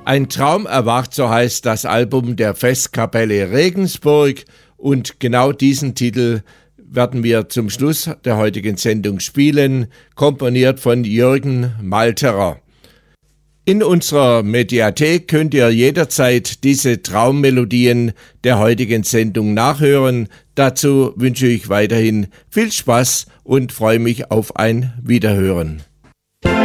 Ein Traum erwacht, so heißt das Album der Festkapelle Regensburg, und genau diesen Titel werden wir zum Schluss der heutigen Sendung spielen, komponiert von Jürgen Malterer. In unserer Mediathek könnt ihr jederzeit diese Traummelodien der heutigen Sendung nachhören. Dazu wünsche ich weiterhin viel Spaß und freue mich auf ein Wiederhören.